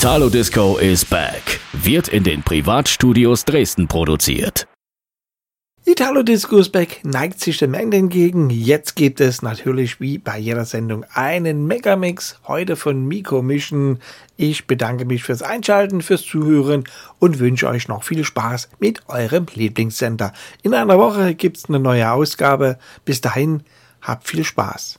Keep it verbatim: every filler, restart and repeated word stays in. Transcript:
Italo Disco is back. Wird in den Privatstudios Dresden produziert. Italo Disco is back neigt sich dem Ende entgegen. Jetzt gibt es natürlich wie bei jeder Sendung einen Megamix, heute von Miko Mission. Ich bedanke mich fürs Einschalten, fürs Zuhören und wünsche euch noch viel Spaß mit eurem Lieblingssender. In einer Woche gibt's eine neue Ausgabe. Bis dahin, habt viel Spaß.